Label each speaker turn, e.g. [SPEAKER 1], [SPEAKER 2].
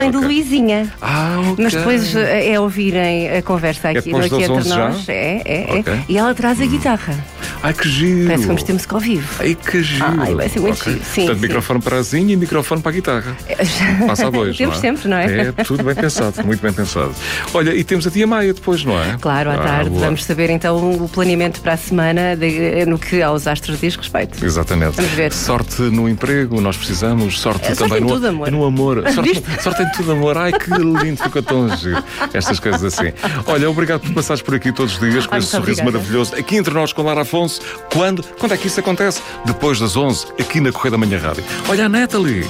[SPEAKER 1] de Luizinha.
[SPEAKER 2] Ok.
[SPEAKER 1] Mas depois é ouvirem a conversa aqui no
[SPEAKER 2] depois
[SPEAKER 1] Aqui
[SPEAKER 2] das
[SPEAKER 1] Entre
[SPEAKER 2] 11 já?
[SPEAKER 1] Nós. É.
[SPEAKER 2] Ok.
[SPEAKER 1] E ela traz a guitarra.
[SPEAKER 2] Ai, que giro.
[SPEAKER 1] Parece que vamos ter música ao vivo.
[SPEAKER 2] Ai, que giro.
[SPEAKER 1] Ai, vai ser muito
[SPEAKER 2] Ok.
[SPEAKER 1] giro. Sim,
[SPEAKER 2] Portanto,
[SPEAKER 1] sim.
[SPEAKER 2] microfone para a Zinha e microfone para a guitarra. Passa a dois,
[SPEAKER 1] Temos
[SPEAKER 2] não é?
[SPEAKER 1] sempre, não é?
[SPEAKER 2] É tudo bem pensado, muito bem pensado. Olha, e temos a Tia Maia depois, não é?
[SPEAKER 1] Claro, à tarde.
[SPEAKER 2] Boa.
[SPEAKER 1] Vamos saber então o planeamento para a semana no que aos astros diz respeito.
[SPEAKER 2] Exatamente.
[SPEAKER 1] Vamos ver.
[SPEAKER 2] Sorte no emprego, nós precisamos. Sorte
[SPEAKER 1] Sorte
[SPEAKER 2] também
[SPEAKER 1] em tudo, amor.
[SPEAKER 2] no amor.
[SPEAKER 1] Viste?
[SPEAKER 2] Sorte em tudo, amor. Ai, que lindo, ficou tão giro. Estas coisas assim. Olha, obrigado por passares por aqui todos os dias com
[SPEAKER 1] Ai,
[SPEAKER 2] esse
[SPEAKER 1] muito
[SPEAKER 2] sorriso
[SPEAKER 1] obrigada.
[SPEAKER 2] maravilhoso. Aqui entre nós com Lara Afonso. Quando é que isso acontece? Depois das 11, aqui na Correia da Manhã Rádio. Olha a Natalie.